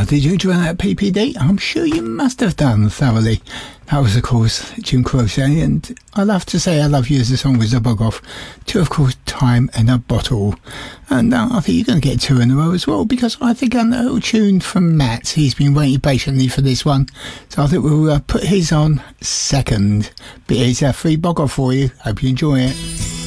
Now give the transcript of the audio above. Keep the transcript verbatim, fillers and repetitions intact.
Now, did you enjoy that P P D? I'm sure you must have done thoroughly. That was, of course, Jim Croce, and I love to say I love you as the song was a bug off to, of course, Time in a Bottle. And uh, I think you're going to get two in a row as well, because I think I'm a little tune from Matt. He's been waiting patiently for this one, so I think we'll uh, put his on second. But here's a free bug off for you. Hope you enjoy it.